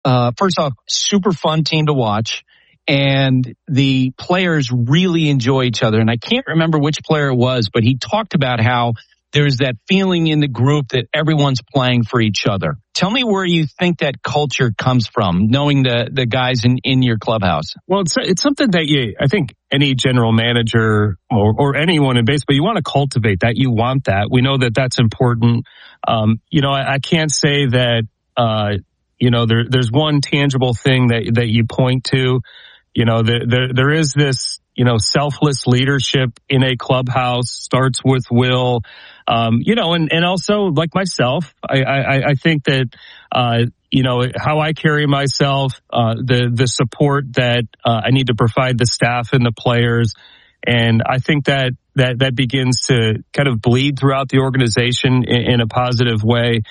first off, super fun team to watch. And the players really enjoy each other. And I can't remember which player it was, but he talked about how there's that feeling in the group that everyone's playing for each other. Tell me where you think that culture comes from, knowing the guys in your clubhouse. Well, it's something that I think any general manager or anyone in baseball, you want to cultivate that. You want that. We know that that's important. I can't say that, there's one tangible thing that you point to. There is this, selfless leadership in a clubhouse, starts with will, and also like myself, I think that, how I carry myself, the support that, I need to provide the staff and the players. And I think that begins to kind of bleed throughout the organization in a positive way.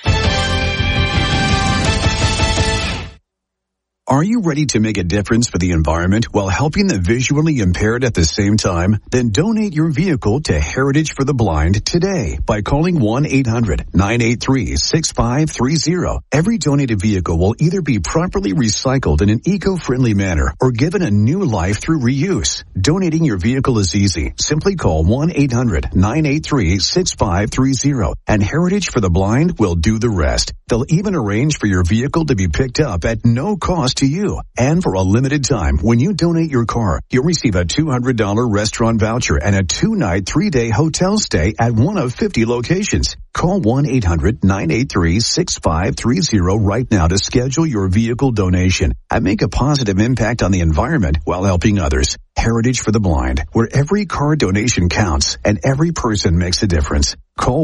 Are you ready to make a difference for the environment while helping the visually impaired at the same time? Then donate your vehicle to Heritage for the Blind today by calling 1-800-983-6530. Every donated vehicle will either be properly recycled in an eco-friendly manner or given a new life through reuse. Donating your vehicle is easy. Simply call 1-800-983-6530 and Heritage for the Blind will do the rest. They'll even arrange for your vehicle to be picked up at no cost to you. And for a limited time, when you donate your car, you'll receive a $200 restaurant voucher and a 2-night, 3-day hotel stay at one of 50 locations. Call 1-800-983-6530 right now to schedule your vehicle donation and make a positive impact on the environment while helping others. Heritage for the Blind, where every car donation counts and every person makes a difference. Call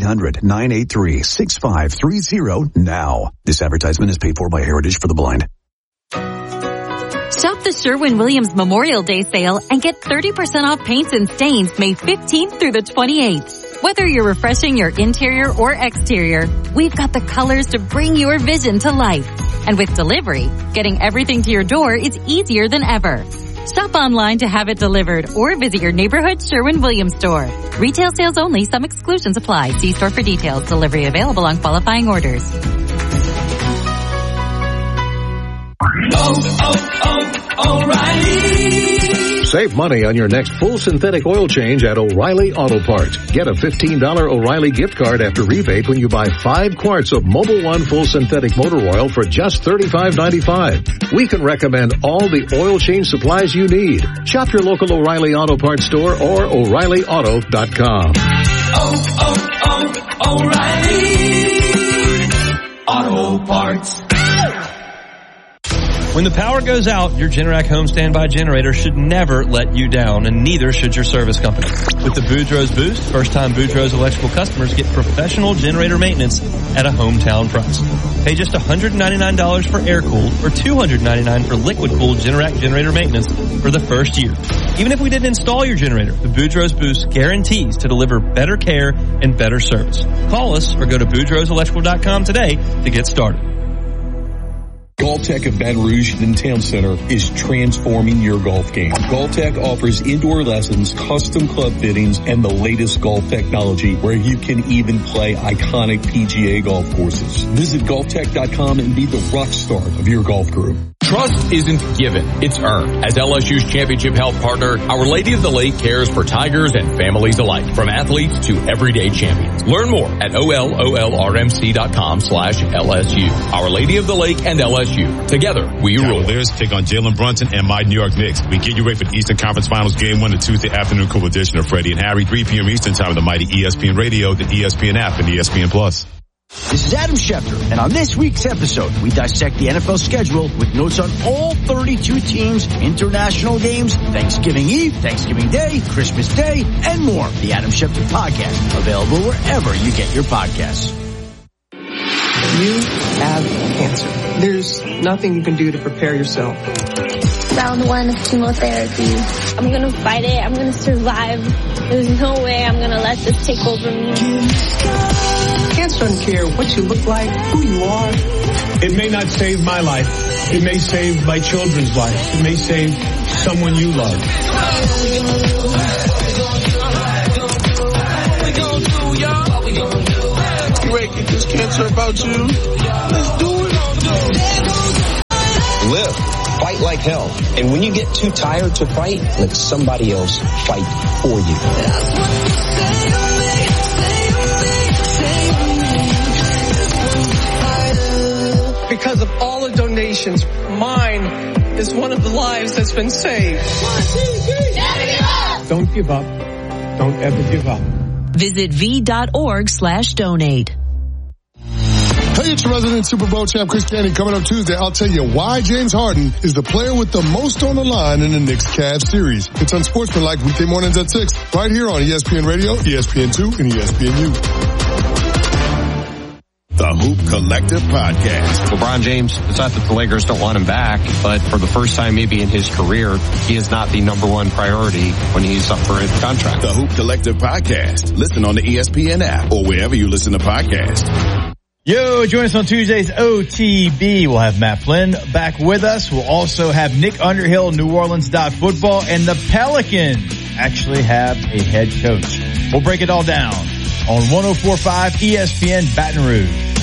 1-800-983-6530 now. This advertisement is paid for by Heritage for the Blind. Shop the Sherwin-Williams Memorial Day sale and get 30% off paints and stains May 15th through the 28th. Whether you're refreshing your interior or exterior, we've got the colors to bring your vision to life. And with delivery, getting everything to your door is easier than ever. Shop online to have it delivered or visit your neighborhood Sherwin-Williams store. Retail sales only. Some exclusions apply. See store for details. Delivery available on qualifying orders. O'Reilly. Save money on your next full synthetic oil change at O'Reilly Auto Parts. Get a $15 O'Reilly gift card after rebate when you buy 5 quarts of Mobil 1 full synthetic motor oil for just $35.95. We can recommend all the oil change supplies you need. Shop your local O'Reilly Auto Parts store or O'ReillyAuto.com. O'Reilly Auto Parts. When the power goes out, your Generac home standby generator should never let you down, and neither should your service company. With the Boudreaux's Boost, first-time Boudreaux's electrical customers get professional generator maintenance at a hometown price. Pay just $199 for air-cooled or $299 for liquid-cooled Generac generator maintenance for the first year. Even if we didn't install your generator, the Boudreaux's Boost guarantees to deliver better care and better service. Call us or go to BoudreauxElectrical.com today to get started. GolfTech of Baton Rouge and Town Center is transforming your golf game. GolfTech offers indoor lessons, custom club fittings, and the latest golf technology where you can even play iconic PGA golf courses. Visit GolfTech.com and be the rock star of your golf group. Trust isn't given, it's earned. As LSU's championship health partner, Our Lady of the Lake cares for Tigers and families alike, from athletes to everyday champions. Learn more at OLOLRMC.com/LSU. Our Lady of the Lake and LSU. Together, we rule. Cavaliers take on Jalen Brunson and my New York Knicks. We get you ready for the Eastern Conference Finals Game 1, the Tuesday afternoon cool edition of Freddie and Harry, 3 p.m. Eastern Time on the mighty ESPN Radio, the ESPN app, and ESPN Plus. This is Adam Schefter, and on this week's episode, we dissect the NFL schedule with notes on all 32 teams, international games, Thanksgiving Eve, Thanksgiving Day, Christmas Day, and more. The Adam Schefter Podcast, available wherever you get your podcasts. You have cancer. There's nothing you can do to prepare yourself. Round 1 of chemotherapy. I'm going to fight it. I'm going to survive. There's no way I'm going to let this take over me. Cancer doesn't care what you look like, who you are. It may not save my life. It may save my children's life. It may save someone you love. Get this cancer about you. Let's do it. fight like hell. And when you get too tired to fight, let somebody else fight for you. Because of all the donations, mine is one of the lives that's been saved. Don't give up. Don't ever give up. Visit v.org/donate. Hey, it's your resident Super Bowl champ Chris Candy. Coming up Tuesday, I'll tell you why James Harden is the player with the most on the line in the Knicks-Cavs series. It's Unsportsmanlike weekday mornings at 6, right here on ESPN Radio, ESPN2, and ESPNU. The Hoop Collective Podcast. LeBron James, it's not that the Lakers don't want him back, but for the first time maybe in his career, he is not the number one priority when he's up for a contract. The Hoop Collective Podcast. Listen on the ESPN app or wherever you listen to podcasts. Yo, join us on Tuesday's OTB. We'll have Matt Flynn back with us. We'll also have Nick Underhill, New Orleans Football, and the Pelicans actually have a head coach. We'll break it all down on 104.5 ESPN Baton Rouge.